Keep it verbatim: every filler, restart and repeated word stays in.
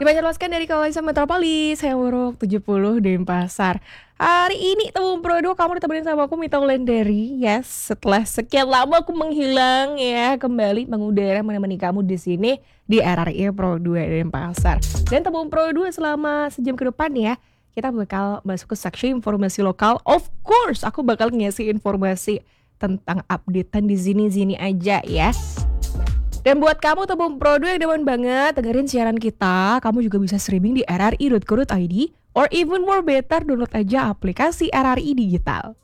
Dipancarloskan dari kawasan metropolis, saya Wuruk tujuh puluh Denpasar. Hari ini Temu Pro dua kamu ditemenin sama aku Mita Wulandari. Yes, setelah sekian lama aku menghilang ya, kembali mengudara menemani kamu di sini di R R I Pro dua Denpasar. Dan Temu Pro dua selama sejam ke depan ya, kita bakal masuk ke seksi informasi lokal. Of course, aku bakal ngasih informasi tentang updatean di sini-sini aja ya. Dan buat kamu Temu Pro dua yang demen banget dengerin siaran kita, kamu juga bisa streaming di r r i dot co dot i d or even more better, download aja aplikasi R R I Digital.